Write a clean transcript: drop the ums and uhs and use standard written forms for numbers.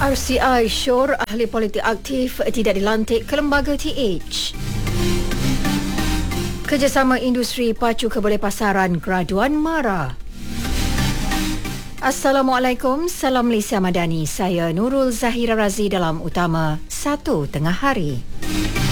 RCI Syur, ahli politik aktif tidak dilantik ke lembaga TH. Kerjasama industri pacu kebolehpasaran graduan MARA. Assalamualaikum, salam Malaysia Madani. Saya Nurul Zahira Razi dalam Utama 1 Tengah Hari.